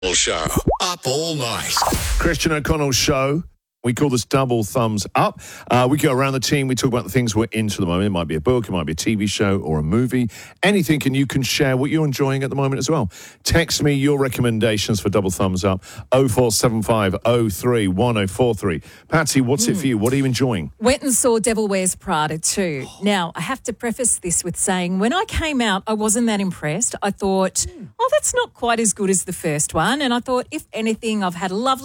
Show. Up all night. Christian O'Connell Show. We call this Double Thumbs Up. We go around the team. We talk about the things we're into at the moment. It might be a book, it might be a TV show or a movie. Anything, and you can share what you're enjoying at the moment as well. Text me your recommendations for Double Thumbs Up. 0475 03 1043. Patsy, what's it for you? What are you enjoying? Went and saw Devil Wears Prada too. Now, I have to preface this with saying when I came out, I wasn't that impressed. I thought, that's not quite as good as the first one. And I thought, if anything, I've had a lovely